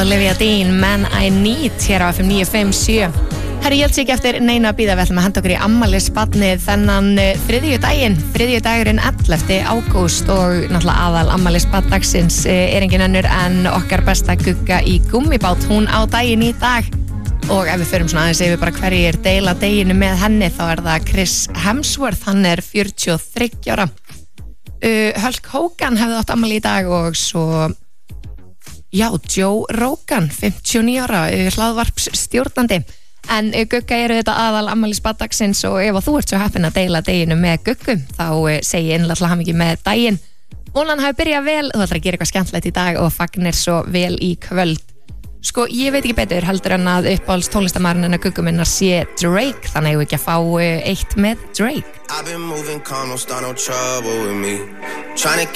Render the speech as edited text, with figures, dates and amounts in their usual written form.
Olivia Dean, Man I Need hér á FM 957. Herri, ég held sig ekki eftir neina að bíða, við ætlum að henda okkur í afmælisbarnið þennan þriðjudagurinn 11. ágúst og náttúrulega aðal afmælisbarn dagsins engin önnur en okkar besta Gugga í Gummibát, hún á daginn í dag og ef við förum svona aðeins yfir bara hverjir deila deginu með henni þá það Chris Hemsworth, hann 43 ára. Hulk Hogan hefði átt afmæli í dag og svo Joe Rogan, 59 ára, hlaðvarpsstjórnandi. En Gugga eru þetta aðal afmælisbarn dagsins og ef þú ert svo heppin að deila deginu með Guggu þá segi ég innlega til hamingju með daginn. Vonan hafi byrjað vel, þú ætlar að gera eitthvað skemmtilegt í dag og fagnir svo vel í kvöld. Sko, ég veit ekki betur heldur en að uppáhalds tónlistarmaðurinn hennar Guggu minnar sé Drake, þannig að ég ekki að fá eitt með Drake.